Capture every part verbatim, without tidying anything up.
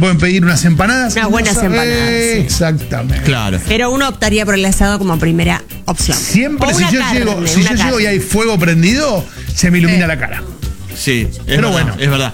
pueden pedir unas empanadas. Unas buenas no, empanadas. Eh, Sí. Exactamente. Claro. Pero uno optaría por el asado como primera opción. Siempre O si una yo carne, llego, si una yo llego y carne. hay fuego prendido, se me ilumina Sí. la cara. Sí, es Pero verdad, bueno. es verdad.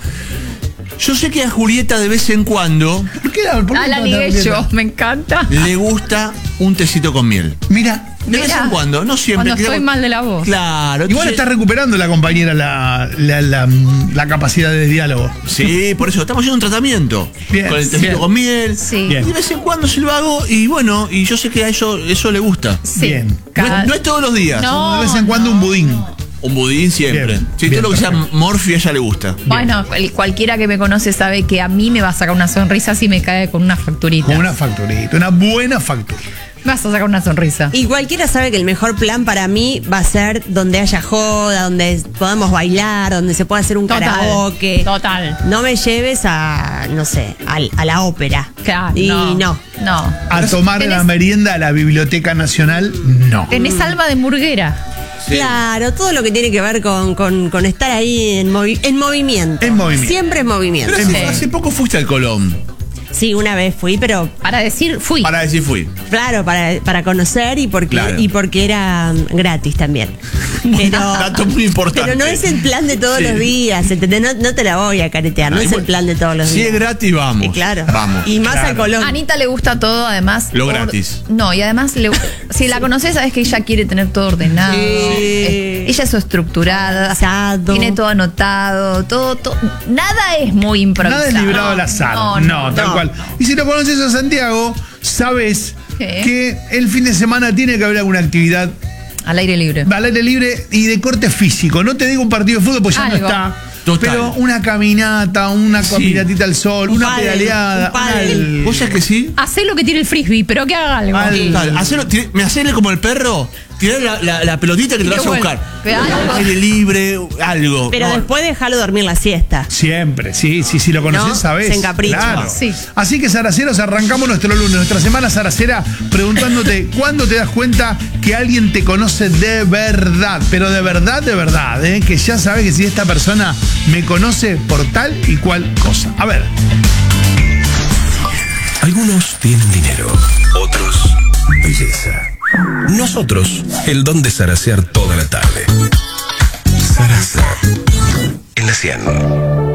Yo sé que a Julieta de vez en cuando ¿Por qué la, por qué Ah, la no ligué está yo, Julieta? me encanta. le gusta un tecito con miel. Mira, De vez Mira, en cuando, no siempre. Cuando que- estoy mal de la voz. Claro. igual entonces- está recuperando la compañera la, la, la, la capacidad de diálogo. Sí, por eso estamos haciendo un tratamiento. Bien, con el tecito bien. con miel. Sí. Bien. Y de vez en cuando se lo hago y bueno, y yo sé que a eso, eso le gusta. Sí. Bien. No Cada- es, no es todos los días. No. de vez en cuando un budín. Un budín siempre. Bien, Sí, bien, todo lo que sea perfecto. morfi a ella le gusta. Bueno, cual- cualquiera que me conoce sabe que a mí me va a sacar una sonrisa si me cae con una facturita. Con una facturita, una buena factura. Me vas a sacar una sonrisa. Y cualquiera sabe que el mejor plan para mí va a ser donde haya joda, donde podamos bailar, donde se pueda hacer un Total, karaoke. total. No me lleves a, no sé, al- a, la ópera. Claro, Y no. no. No. A tomar tenés- la merienda a la Biblioteca Nacional, no. Tenés alma de murguera. Sí. Claro, todo lo que tiene que ver con, con, con estar ahí en, movi- en movimiento. En movimiento. Siempre en movimiento. Pero hace, Sí. hace poco fuiste al Colón. Sí, una vez fui, pero Para decir, fui. Para decir fui. claro, para, para conocer y porque, Claro. y porque era mm, gratis también. Pero, Dato muy importante. pero no es el plan de todos Sí. los días, ¿entendés? No, no te la voy a caretear, no Ay, es el bueno, plan de todos los Si días. es gratis, vamos. Sí, claro. Vamos. Y más Claro. al Colón. A Anita le gusta todo, además. Lo or- gratis. No, y además, le- si la conoces, sabes que ella quiere tener todo ordenado. Sí. Eh, ella es estructurada. Organizado. Tiene todo anotado. Todo, todo- nada es muy improvisado. Nada es librado al azar. No, No, no, tal no. cual. Y si lo conoces a Santiago, sabes ¿Qué? que el fin de semana tiene que haber alguna actividad Al aire libre. al aire libre y de corte físico. No te digo un partido de fútbol, pues ya Algo. no está. Total. Pero una caminata, una Sí. caminatita al sol, Un una pádel, pedaleada. un pádel. una- ¿Vos sabés que sí? Hacé lo que tiene el frisbee, pero que haga algo. Al- Claro, hacerlo, tir- me hacerle como el perro, tirar la, la- la pelotita que te la Y vas a que buscar. vuelva. Pero algo. Aire libre, algo. Pero No, después déjalo dormir la siesta. Siempre, sí, sí, si lo conoces, No, sabes. se encapricha. Claro. Sí. Así que, Saraceros, arrancamos nuestro lunes, nuestra semana Saracera, preguntándote cuándo te das cuenta que alguien te conoce de verdad, pero de verdad, de verdad, ¿eh? Que ya sabes que si esta persona me conoce por tal y cual cosa. A ver, Algunos tienen dinero, otros belleza. Nosotros, el don de zaracear toda la tarde. Zaraza en la cien.